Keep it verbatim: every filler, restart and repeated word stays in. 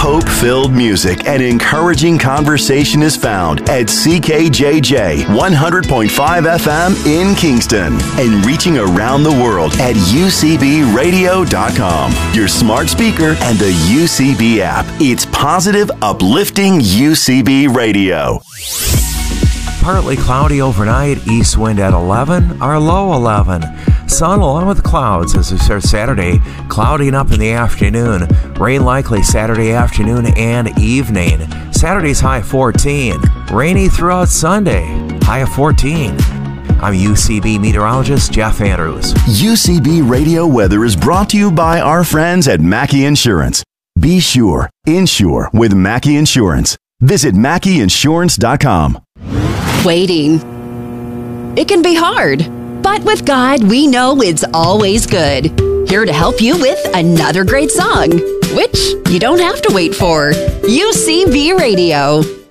Hope-filled music and encouraging conversation is found at C K J J one hundred point five F M in Kingston and reaching around the world at U C B radio dot com, your smart speaker, and the U C B app. It's positive, uplifting U C B radio. Partly cloudy overnight, east wind at eleven, our low eleven. Sun along with clouds as we start Saturday, clouding up in the afternoon. Rain likely Saturday afternoon and evening. Saturday's high fourteen. Rainy throughout Sunday, high of fourteen. I'm U C B meteorologist Jeff Andrews. U C B Radio Weather is brought to you by our friends at Mackey Insurance. Be sure, insure with Mackey Insurance. Visit Mackey Insurance dot com. Waiting. It can be hard, but with God, we know it's always good. Here to help you with another great song, which you don't have to wait for. U C B Radio.